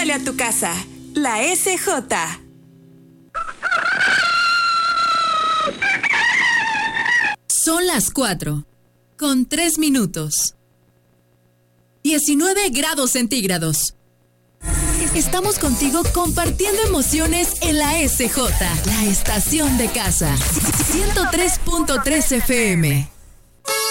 Huele a tu casa. La SJ. Son las 4:03. 19 grados centígrados. Estamos contigo compartiendo emociones en la SJ, la estación de casa. 103.3 FM.